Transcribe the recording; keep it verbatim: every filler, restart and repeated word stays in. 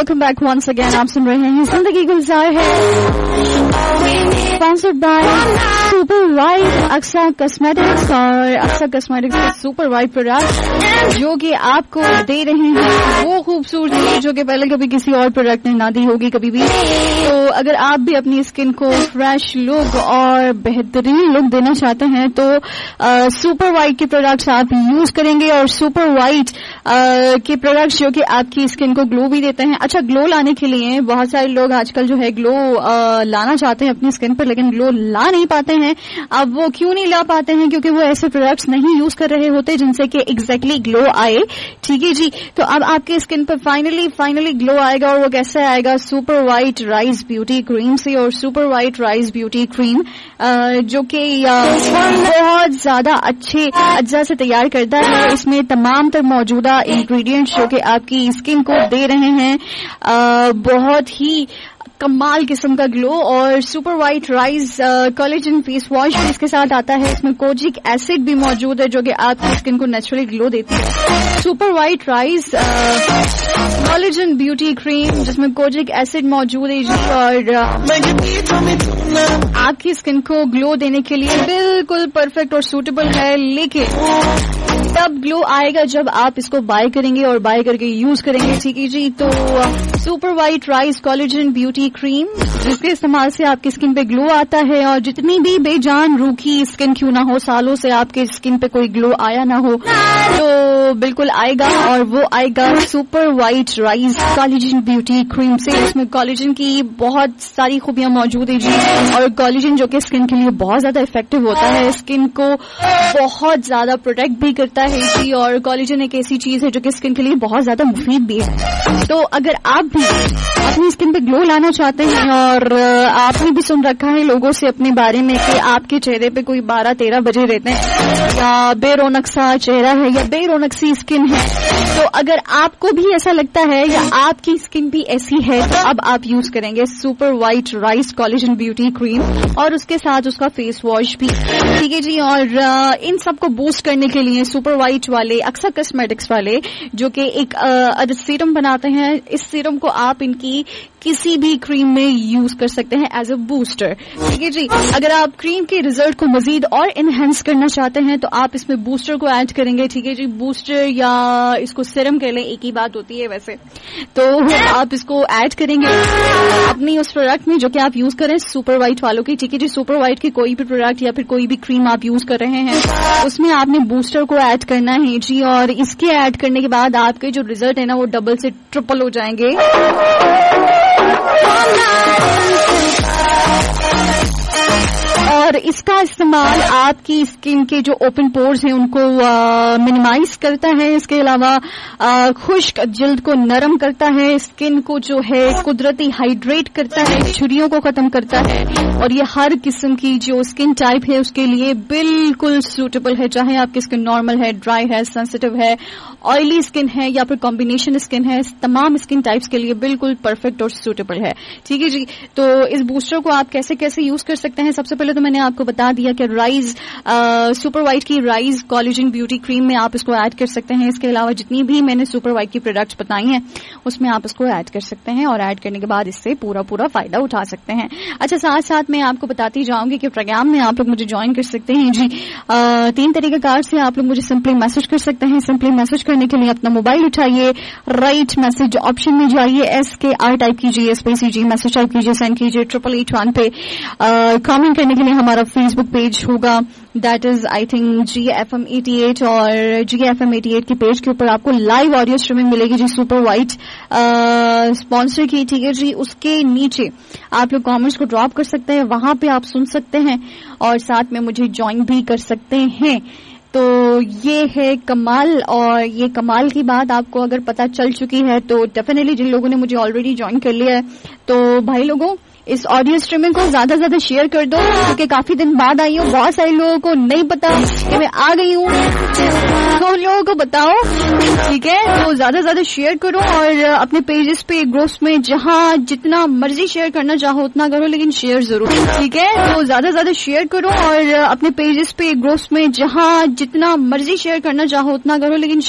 Welcome back once again. आप सुन रहे हैं जिंदगी गुलजार है, sponsored by super white Aqsa cosmetics और अक्सा कॉस्मेटिक्स के सुपर वाइट प्रोडक्ट जो कि आपको दे रहे हैं वो खूबसूरती जो कि पहले कभी किसी और प्रोडक्ट ने ना दी होगी कभी भी. तो अगर आप भी अपनी स्किन को फ्रेश लुक और बेहतरीन लुक देना चाहते हैं तो आ, सुपर वाइट के प्रोडक्ट्स आप यूज करेंगे और सुपर वाइट के प्रोडक्ट्स जो कि आपकी स्किन को ग्लो भी देते हैं. अच्छा, ग्लो लाने के लिए बहुत सारे लोग आजकल जो है ग्लो लाना चाहते हैं अपनी स्किन पर, लेकिन ग्लो ला नहीं पाते हैं. अब वो क्यों नहीं ला पाते हैं? क्योंकि वो ऐसे प्रोडक्ट्स नहीं यूज कर रहे होते जिनसे कि एग्जैक्टली ग्लो आए. ठीक है जी, तो अब आपके स्किन पर फाइनली फाइनली ग्लो आएगा. और वो कैसे आएगा? Super white rice beauty cream से. और super white rice beauty cream जो कि बहुत ज्यादा अच्छे अज्जा से तैयार करता है. इसमें तमाम तर मौजूदा इंग्रेडिएंट्स जो कि आपकी स्किन को दे रहे हैं बहुत ही कमाल किस्म का ग्लो. और super white rice collagen face wash भी इसके साथ आता है. इसमें कोजिक एसिड भी मौजूद है जो कि आपकी स्किन को नेचुरली ग्लो देती है. Super white rice collagen beauty cream जिसमें कोजिक एसिड मौजूद है जी, और आपकी स्किन को ग्लो देने के लिए बिल्कुल परफेक्ट और सूटेबल है. लेकिन तब ग्लो आएगा जब आप इसको बाय करेंगे और बाय करके यूज करेंगे. ठीक है जी, तो super white rice collagen beauty cream जिसके इस्तेमाल से आपकी स्किन पे ग्लो आता है. और जितनी भी बेजान रूखी स्किन क्यों ना हो, सालों से आपके स्किन पे कोई ग्लो आया ना हो, तो बिल्कुल आएगा. और वो आएगा super white rice collagen beauty cream से. इसमें कोलेजन की बहुत सारी खूबियां मौजूद है जी, और कोलेजन जो कि स्किन के लिए बहुत ज्यादा इफेक्टिव होता है, स्किन को बहुत ज्यादा प्रोटेक्ट भी करता है जी. और कोलेजन एक ऐसी चीज है जो कि स्किन के लिए बहुत ज्यादा मुफीद भी है. तो अगर आप भी अपनी स्किन पे ग्लो लाना चाहते हैं, और आपने भी सुन रखा है लोगों से अपने बारे में कि आपके चेहरे पे कोई बारह तेरह बजे रहते हैं, या बेरौनक सा चेहरा है, या बेरौनक सी स्किन है, तो अगर आपको भी ऐसा लगता है या आपकी स्किन भी ऐसी है, तो अब आप यूज करेंगे super white rice collagen beauty cream और उसके साथ उसका फेस वॉश भी. ठीक है जी, और इन सबको बूस्ट करने के लिए सुपर वाइट वाले अक्सा कॉस्मेटिक्स वाले जो कि एक सीरम बनाते हैं, इस सीरम को आप इनकी किसी भी क्रीम में यूज कर सकते हैं एज अ बूस्टर. ठीक है जी, अगर आप क्रीम के रिजल्ट को मजीद और इनहेंस करना चाहते हैं तो आप इसमें बूस्टर को ऐड करेंगे. ठीक है जी, बूस्टर या इसको सीरम कह लें, एक ही बात होती है वैसे. तो आप इसको ऐड करेंगे अपनी उस प्रोडक्ट में जो कि आप यूज करें सुपर वाइट वालों की. ठीक है जी, सुपर वाइट की कोई भी प्रोडक्ट या फिर कोई भी क्रीम आप यूज कर रहे हैं उसमें आपने बूस्टर को ऐड करना है जी. और इसके ऐड करने के बाद आपके जो रिजल्ट है ना वो डबल से ट्रिपल हो जाएंगे. और इसका इस्तेमाल आपकी स्किन के जो ओपन पोर्स हैं उनको मिनिमाइज करता है. इसके अलावा खुश्क जिल्द को नरम करता है, स्किन को जो है कुदरती हाइड्रेट करता है, झुर्रियों को खत्म करता है. और ये हर किस्म की जो स्किन टाइप है उसके लिए बिल्कुल सूटेबल है, चाहे आपकी स्किन नॉर्मल है, ड्राई है, सेंसिटिव है, ऑयली स्किन है या फिर कॉम्बिनेशन स्किन है. तमाम स्किन टाइप्स के लिए बिल्कुल परफेक्ट और सूटेबल है. ठीक है जी, तो इस बूस्टर को आप कैसे कैसे यूज कर सकते हैं? सबसे पहले तो मैंने आपको बता दिया कि राइज सुपर वाइट की राइज कोलेजन ब्यूटी क्रीम में आप इसको ऐड कर सकते हैं. इसके अलावा जितनी भी मैंने सुपर वाइट की प्रोडक्ट्स बताई हैं उसमें आप इसको ऐड कर सकते हैं, और ऐड करने के बाद इससे पूरा पूरा फायदा उठा सकते हैं. अच्छा, साथ साथ मैं आपको बताती जाऊंगी कि प्रोग्राम में आप लोग मुझे ज्वाइन कर सकते हैं जी. आ, तीन तरीके कार से आप लोग मुझे सिंपली मैसेज कर सकते हैं. सिंपली मैसेज करने के लिए अपना मोबाइल उठाइए, राइट मैसेज ऑप्शन में जाइए, एस के आर टाइप कीजिए, स्पेस कीजिए, मैसेज टाइप कीजिए, सेंड कीजिए ट्रिपल एट वन पे. कमेंट करने के लिए हमारा फेसबुक पेज होगा, that is I think ji F M eighty eight, और जी एफ एम एटी एट की पेज के ऊपर आपको लाइव ऑडियो स्ट्रीमिंग मिलेगी जी सुपर वाइट स्पॉन्सर की. ठीक है जी, उसके नीचे आप लोग कमेंट्स को ड्रॉप कर सकते हैं, वहां पे आप सुन सकते हैं और साथ में मुझे ज्वाइन भी कर सकते हैं. तो ये है कमाल. और ये कमाल की बात आपको अगर पता चल चुकी है तो डेफिनेटली जिन लोगों ने मुझे ऑलरेडी ज्वाइन कर लिया है तो भाई लोगों इस ऑडियो स्ट्रीमिंग को ज्यादा ज्यादा शेयर कर दो, क्योंकि काफी दिन बाद आई हूँ, बहुत सारे लोगों को नहीं पता कि मैं आ गई हूँ, तो उन लोगों को बताओ. ठीक है, तो ज्यादा ज्यादा शेयर करो और अपने पेजेस पे ग्रुप्स में जहाँ जितना मर्जी शेयर करना चाहो उतना करो, लेकिन शेयर जरूर. ठीक है, तो ज्यादा ज्यादा शेयर करो और अपने पेजेस पे ग्रुप्स में जहाँ जितना मर्जी शेयर करना चाहो उतना करो, लेकिन